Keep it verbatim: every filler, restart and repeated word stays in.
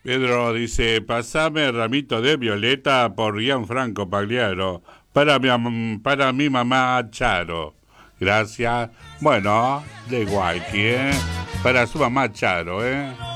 Pedro dice, pasame el ramito de violeta por Gianfranco Pagliaro para mi, am- para mi mamá Charo. Gracias. Bueno, de Guayqui, ¿eh? Para su mamá Charo, ¿eh?